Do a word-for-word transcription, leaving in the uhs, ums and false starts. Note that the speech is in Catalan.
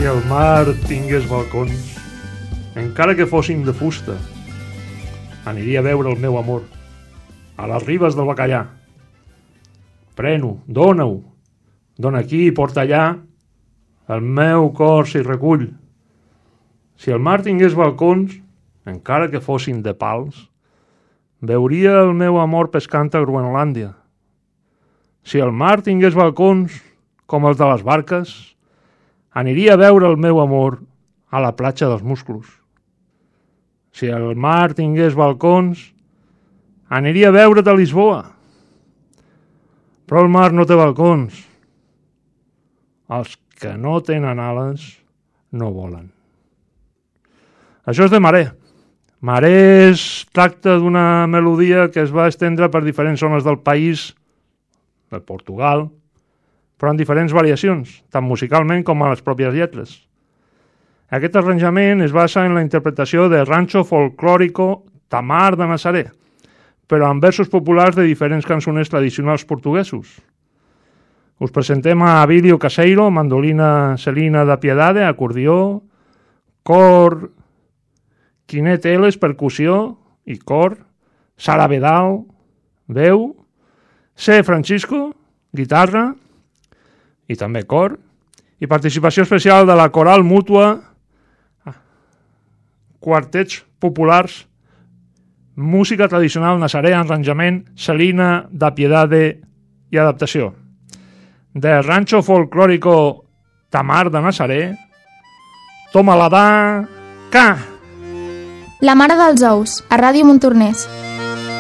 Si el mar tingués balcons, encara que fossin de fusta, aniria a veure el meu amor a les ribes del bacallà. Pren-ho, dona-ho, dona aquí i porta allà, el meu cor s'hi recull. Si el mar tingués balcons, encara que fossin de pals, veuria el meu amor pescant a Groenlàndia. Si el mar tingués balcons, com els de les barques, aniria a veure el meu amor a la platja dels musclos. Si el mar tingués balcons, aniria a veure't a Lisboa. Però el mar no té balcons. Els que no tenen ales no volen. Això és de Maré. Maré es tracta d'una melodia que es va estendre per diferents zones del país, de Portugal, però en diferents variacions, tant musicalment com a les pròpies lletres. Aquest arranjament es basa en la interpretació de Rancho Folclórico Tamar de Nazaré, però amb versos populars de diferents cançoners tradicionals portuguesos. Us presentem a Abilio Caseiro, mandolina Celina da Piedade, acordió, cor Quinet Eles, percussió i cor, Sara Bedal, veu, C. Francisco, guitarra, i també cor, i participació especial de la Coral Mútua, quartets populars, música tradicional nazaré, arranjament, Celina da Piedade i adaptació. De Rancho Folclórico Tamar de Nazaré, Toma la da, ca! La mare dels ous, a Ràdio Montornès.